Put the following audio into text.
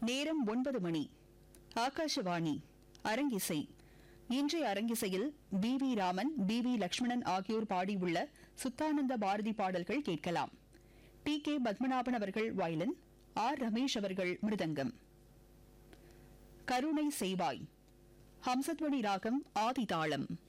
நேரம் 9 மணி. ஆகாஷவாணி. அரங்கிசை. இன்றைய அரங்கிசையில் பி ராமன், பி லட்சுமணன் ஆகியோர் பாடியுள்ள சுத்தானந்த பாரதி பாடல்கள் கேட்கலாம். கே பத்மநாபன் அவர்கள் வயலின், ரமேஷ் அவர்கள் மிருதங்கம். கருணை செய்வாய். ஹம்சத்வனி ராகம் ஆதிதாளம்.